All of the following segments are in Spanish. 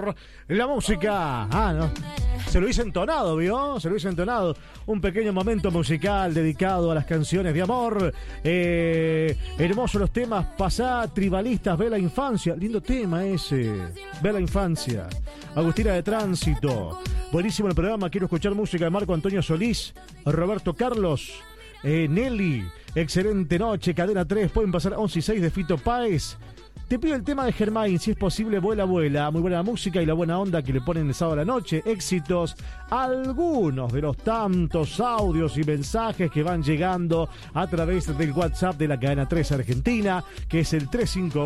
amor, la música. ¿No? Se lo hice entonado, ¿vio? Se lo hice entonado. Un pequeño momento musical dedicado a las canciones de amor. Hermosos los temas. Pasá, Tribalistas, Ve la Infancia. Lindo tema ese. Ve la Infancia. Agustina de Tránsito. Buenísimo el programa. Quiero escuchar música de Marco Antonio Solís, Roberto Carlos, Nelly. Excelente noche. Cadena 3. Pueden pasar 11 y 6 de Fito Páez. Te pido el tema de Germain, si es posible, Vuela, Vuela. Muy buena música y la buena onda que le ponen el sábado a la noche. Éxitos. Algunos de los tantos audios y mensajes que van llegando a través del WhatsApp de la Cadena 3 Argentina, que es el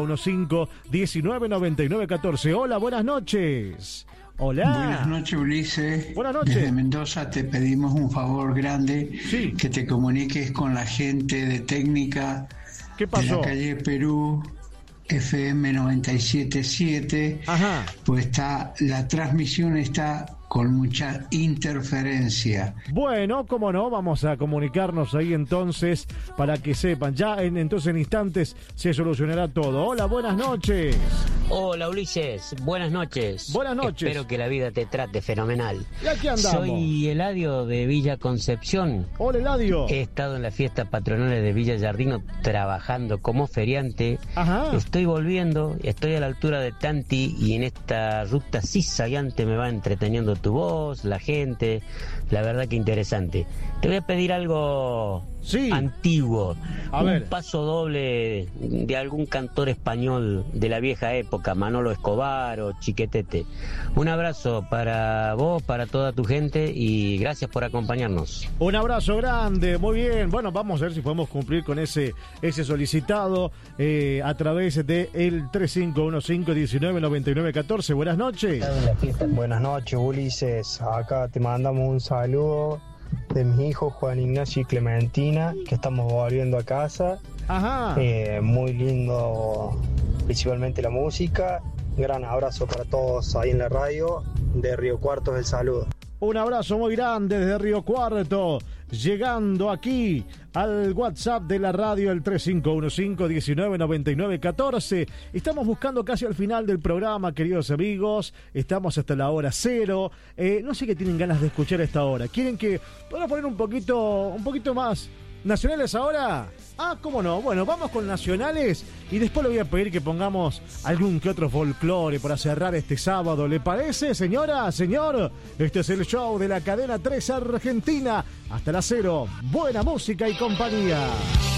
3515-199914. Hola, buenas noches. Hola. Buenas noches, Ulises. Buenas noches. Desde Mendoza te pedimos un favor grande. Sí. Que te comuniques con la gente de técnica. ¿Qué pasó? De la calle Perú, FM 97.7. Ajá. Pues la transmisión está con mucha interferencia. Bueno, cómo no, vamos a comunicarnos ahí entonces para que sepan. Ya entonces en instantes se solucionará todo. Hola, buenas noches. Hola, Ulises, buenas noches. Buenas noches. Espero que la vida te trate fenomenal. Y aquí andamos. Soy Eladio de Villa Concepción. Hola, Eladio. He estado en las fiestas patronales de Villa Jardino trabajando como feriante. Ajá. Estoy volviendo, estoy a la altura de Tanti y en esta ruta zigzagueante me va entreteniendo tu voz, la gente, la verdad que interesante. Te voy a pedir algo antiguo, un paso doble de algún cantor español de la vieja época, Manolo Escobar o Chiquetete. Un abrazo para vos, para toda tu gente y gracias por acompañarnos. Un abrazo grande, muy bien. Bueno, vamos a ver si podemos cumplir con ese solicitado a través de el 3515-199914. Buenas noches. Buenas noches, Ulises. Acá te mandamos un saludo de mis hijos Juan Ignacio y Clementina, que estamos volviendo a casa. Ajá. Muy lindo, principalmente la música. Gran abrazo para todos ahí en la radio. De Río Cuarto el saludo. Un abrazo muy grande desde Río Cuarto, llegando aquí al WhatsApp de la radio, el 3515-199914. Estamos buscando casi al final del programa, queridos amigos. Estamos hasta la hora 0. No sé qué tienen ganas de escuchar a esta hora. ¿Quieren que podamos poner un poquito más nacionales ahora? ¿Cómo no? Bueno, vamos con nacionales y después le voy a pedir que pongamos algún que otro folclore para cerrar este sábado. ¿Le parece, señora, señor? Este es el show de la Cadena 3 Argentina. Hasta la 0. Buena música y compañía.